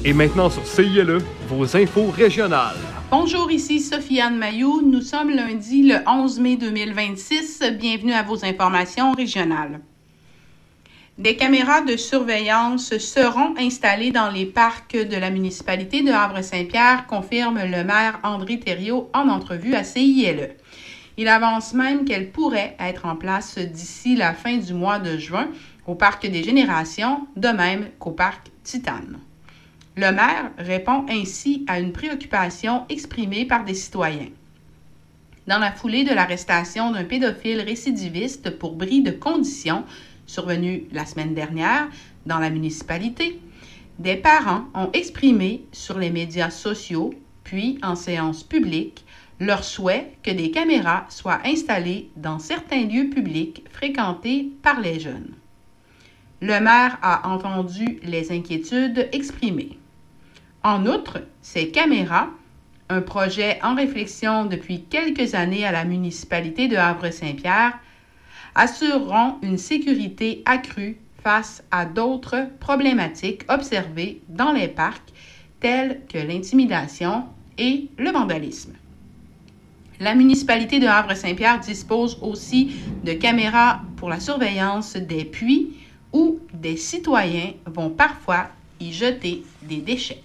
Et maintenant sur CILE, vos infos régionales. Bonjour, ici Sophie-Anne Mailloux. Nous sommes lundi le 11 mai 2026. Bienvenue à vos informations régionales. Des caméras de surveillance seront installées dans les parcs de la municipalité de Havre-Saint-Pierre, confirme le maire André Thériault en entrevue à CILE. Il avance même qu'elles pourraient être en place d'ici la fin du mois de juin au parc des Générations, de même qu'au parc Titane. Le maire répond ainsi à une préoccupation exprimée par des citoyens. Dans la foulée de l'arrestation d'un pédophile récidiviste pour bris de conditions survenu la semaine dernière dans la municipalité, des parents ont exprimé sur les médias sociaux, puis en séance publique, leur souhait que des caméras soient installées dans certains lieux publics fréquentés par les jeunes. Le maire a entendu les inquiétudes exprimées. En outre, ces caméras, un projet en réflexion depuis quelques années à la municipalité de Havre-Saint-Pierre, assureront une sécurité accrue face à d'autres problématiques observées dans les parcs, telles que l'intimidation et le vandalisme. La municipalité de Havre-Saint-Pierre dispose aussi de caméras pour la surveillance des puits où des citoyens vont parfois y jeter des déchets.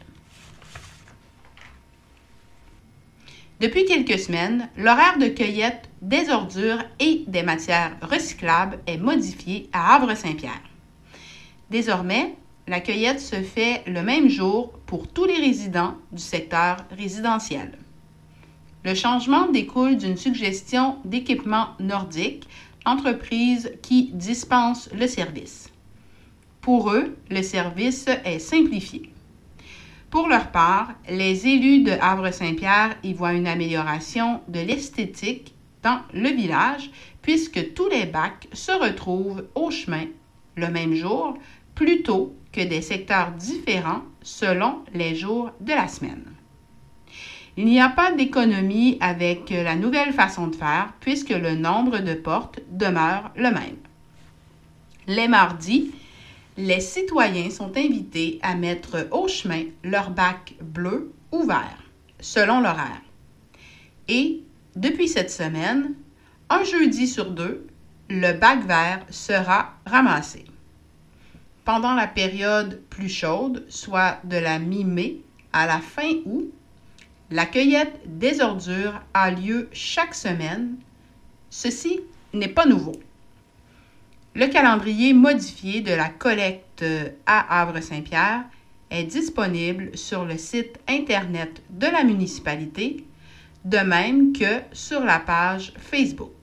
Depuis quelques semaines, l'horaire de cueillette des ordures et des matières recyclables est modifié à Havre-Saint-Pierre. Désormais, la cueillette se fait le même jour pour tous les résidents du secteur résidentiel. Le changement découle d'une suggestion d'Équipement Nordique, entreprise qui dispense le service. Pour eux, le service est simplifié. Pour leur part, les élus de Havre-Saint-Pierre y voient une amélioration de l'esthétique dans le village puisque tous les bacs se retrouvent au chemin le même jour plutôt que des secteurs différents selon les jours de la semaine. Il n'y a pas d'économie avec la nouvelle façon de faire puisque le nombre de portes demeure le même. Les mardis, les citoyens sont invités à mettre au chemin leur bac bleu ou vert, selon l'horaire. Et, depuis cette semaine, un jeudi sur deux, le bac vert sera ramassé. Pendant la période plus chaude, soit de la mi-mai à la fin août, la cueillette des ordures a lieu chaque semaine. Ceci n'est pas nouveau. Le calendrier modifié de la collecte à Havre-Saint-Pierre est disponible sur le site Internet de la municipalité, de même que sur la page Facebook.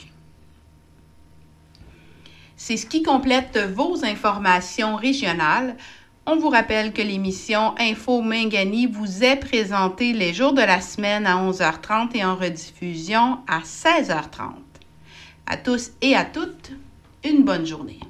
C'est ce qui complète vos informations régionales. On vous rappelle que l'émission Info Mingani vous est présentée les jours de la semaine à 11h30 et en rediffusion à 16h30. À tous et à toutes, une bonne journée.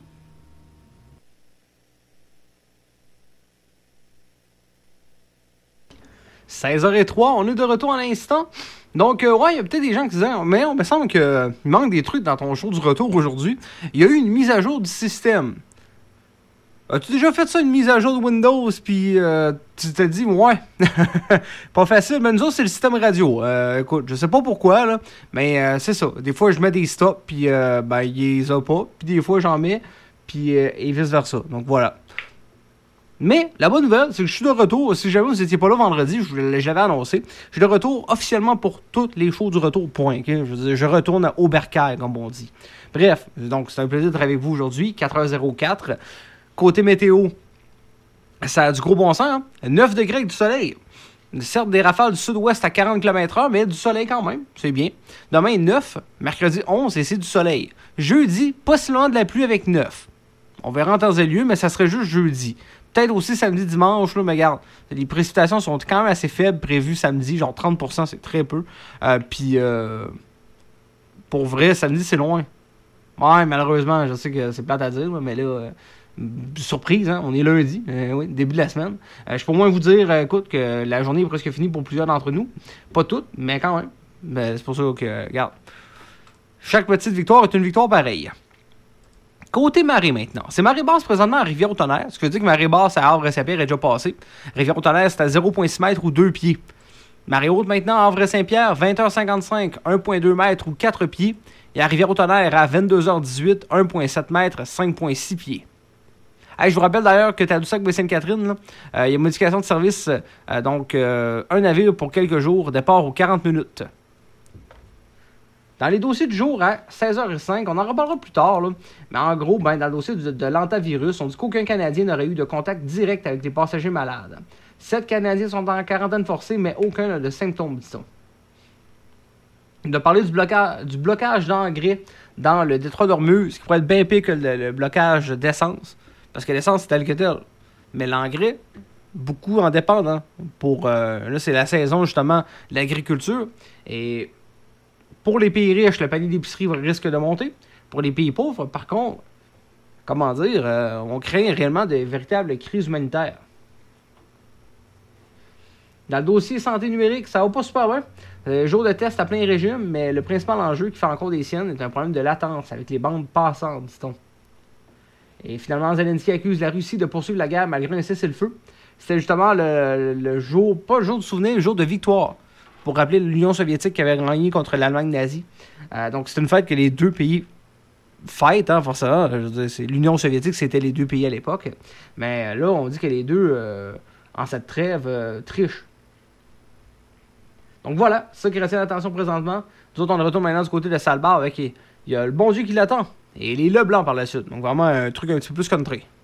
« 16h03, on est de retour à l'instant. Donc, ouais, il y a peut-être des gens qui disent « Mais on me semble qu'il manque des trucs dans ton show du retour aujourd'hui. » Il y a eu une mise à jour du système. As-tu déjà fait ça, une mise à jour de Windows, puis tu t'es dit « Ouais, pas facile. » Mais nous autres, c'est le système radio. Écoute, je sais pas pourquoi, là, mais c'est ça. Des fois, je mets des stops, puis ben, ils les ont pas. Puis des fois, j'en mets, puis et vice-versa. Donc, voilà. Mais la bonne nouvelle, c'est que je suis de retour. Si jamais vous n'étiez pas là vendredi, je l'avais annoncé. Je suis de retour officiellement pour toutes les shows du retour, point. Okay? Je veux dire, je retourne à Aubercaire, comme on dit. Bref, donc c'est un plaisir d'être avec vous aujourd'hui, 4h04. Côté météo, ça a du gros bon sens. Hein? 9 degrés avec du soleil. Certes, des rafales du sud-ouest à 40 km/h, mais du soleil quand même. C'est bien. Demain, 9. Mercredi, 11 et c'est du soleil. Jeudi, pas si loin de la pluie avec 9. On verra en temps et lieu, mais ça serait juste jeudi. Peut-être aussi samedi, dimanche, là, mais regarde, les précipitations sont quand même assez faibles prévues samedi, genre 30%, c'est très peu. Puis, pour vrai, samedi, c'est loin. Ouais, malheureusement, je sais que c'est plate à dire, mais là, surprise, hein, on est lundi, oui, début de la semaine. Je peux au moins vous dire, écoute, que la journée est presque finie pour plusieurs d'entre nous. Pas toutes, mais quand même. Ben, c'est pour ça que, regarde, chaque petite victoire est une victoire pareille. Côté marée maintenant. C'est marée basse présentement à Rivière-au-Tonnerre. Ce qui veut dire que marée basse à Havre-Saint-Pierre est déjà passée. Rivière-au-Tonnerre, c'est à 0,6 mètres ou 2 pieds. Marée haute maintenant à Havre-Saint-Pierre, 20h55, 1,2 mètres ou 4 pieds. Et à Rivière-au-Tonnerre à 22h18, 1,7 mètres, 5,6 pieds. Hey, je vous rappelle d'ailleurs que Tadoussac-Baie-Sainte-Catherine, il y a modification de service, donc un navire pour quelques jours, départ aux 40 minutes. Dans les dossiers du jour à 16h05, on en reparlera plus tard, là, mais en gros, dans le dossier de l'antavirus, on dit qu'aucun Canadien n'aurait eu de contact direct avec des passagers malades. 7 Canadiens sont en quarantaine forcée, mais aucun n'a de symptômes, dit-on. De parler du blocage d'engrais dans le détroit d'Ormuz, ce qui pourrait être bien pire que le blocage d'essence. Parce que l'essence, c'est tel que tel. Mais l'engrais, beaucoup en dépendent. Hein, là, c'est la saison, justement, de l'agriculture. Et pour les pays riches, le panier d'épicerie risque de monter. Pour les pays pauvres, par contre, on craint réellement de véritables crises humanitaires. Dans le dossier santé numérique, ça va pas super bien. Jour de test à plein régime, mais le principal enjeu qui fait encore des siennes est un problème de latence avec les bandes passantes, dit-on. Et finalement, Zelensky accuse la Russie de poursuivre la guerre malgré un cessez-le-feu. C'était justement le jour, pas le jour du souvenir, le jour de victoire, pour rappeler l'Union soviétique qui avait gagné contre l'Allemagne nazie. Donc c'est une fête que les deux pays fêtent, hein, forcément. Je veux dire, l'Union soviétique, c'était les deux pays à l'époque. Mais là, on dit que les deux, en cette trêve, trichent. Donc voilà, c'est ça qui retient l'attention présentement. Nous autres, on retourne maintenant du côté de Salbar avec il y a le bon Dieu qui l'attend. Et les Le Blanc par la suite. Donc vraiment un truc un petit peu plus country.